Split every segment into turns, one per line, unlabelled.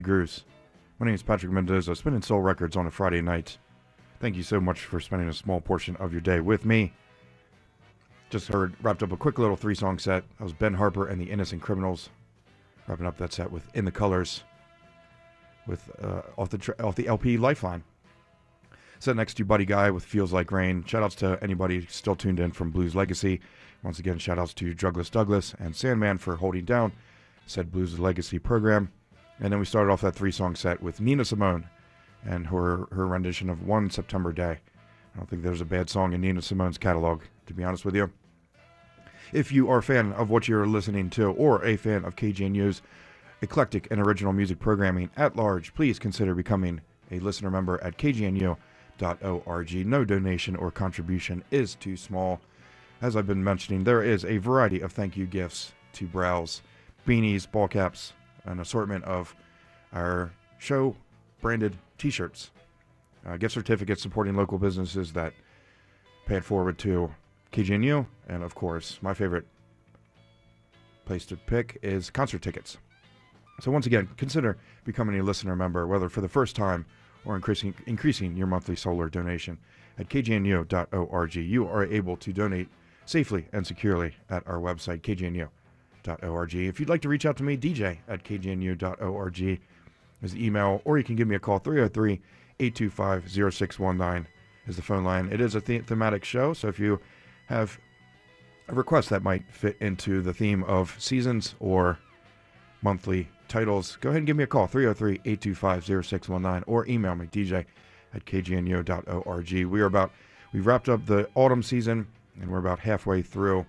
Grooves. My name is Patrick Mendoza, spinning soul records on a Friday night. Thank you so much for spending a small portion of your day with me. Wrapped up a quick little 3-song set. That was Ben Harper and the Innocent Criminals. Wrapping up that set with In the Colors, with off the LP Lifeline. Set next to Buddy Guy with Feels Like Rain. Shoutouts to anybody still tuned in from Blues Legacy. Once again, shoutouts to Drugless Douglas and Sandman for holding down said Blues Legacy program. And then we started off that 3-song set with Nina Simone and her rendition of One September Day. I don't think there's a bad song in Nina Simone's catalog, to be honest with you. If you are a fan of what you're listening to or a fan of KGNU's eclectic and original music programming at large, please consider becoming a listener member at kgnu.org. No donation or contribution is too small. As I've been mentioning, there is a variety of thank you gifts to browse. Beanies, ball caps, an assortment of our show branded t-shirts, gift certificates supporting local businesses that pay it forward to KGNU, and of course my favorite place to pick is concert tickets. So once again, consider becoming a listener member, whether for the first time or increasing your monthly solar donation at kgnu.org. You are able to donate safely and securely at our website, kgnu.org. If you'd like to reach out to me, DJ at kgnu.org is the email, or you can give me a call. 303-825-0619 is the phone line. It is a thematic show, so if you have a request that might fit into the theme of seasons or monthly titles, go ahead and give me a call. 303-825-0619, or email me, DJ at kgnu.org. We've wrapped up the autumn season, and we're about halfway through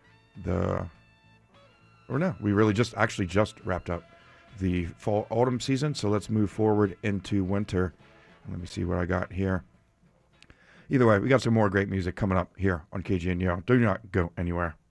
we really just wrapped up the fall-autumn season, so let's move forward into winter. Let me see what I got here. Either way, we got some more great music coming up here on KGNU. Do not go anywhere.